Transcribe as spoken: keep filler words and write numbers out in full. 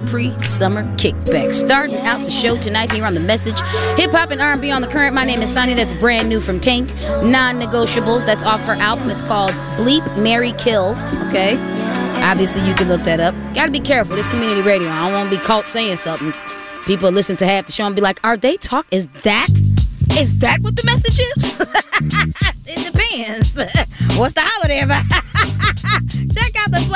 pre-summer kickback. Starting out the show tonight here on The Message. Hip-hop and R and B on the current. My name is Sonny. That's brand new from Tank. Non-negotiables. That's off her album. It's called Bleep, Marry, Kill. Okay? Obviously, you can look that up. Gotta be careful. This community radio. I don't want to be caught saying something. People listen to half the show and be like, are they talk? Is that? Is that what the message is? It depends. What's the holiday about? Check out the